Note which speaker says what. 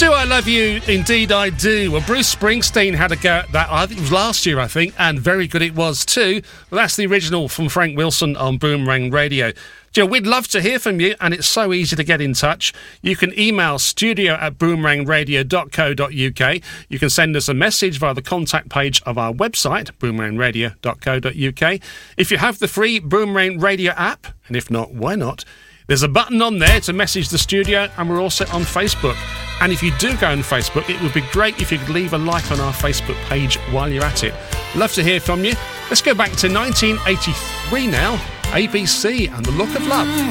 Speaker 1: Do I love you? Indeed I do. Well, Bruce Springsteen had a go at that, I think it was last year, and very good it was too. Well, that's the original from Frank Wilson on Boomerang Radio. Jill, we'd love to hear from you, and it's so easy to get in touch. You can email studio@boomerangradio.co.uk. You can send us a message via the contact page of our website, boomerangradio.co.uk. If you have the free Boomerang Radio app, and if not, why not? There's a button on there to message the studio, and we're also on Facebook. And if you do go on Facebook, it would be great if you could leave a like on our Facebook page while you're at it. Love to hear from you. Let's go back to 1983 now. ABC and The Look of Love.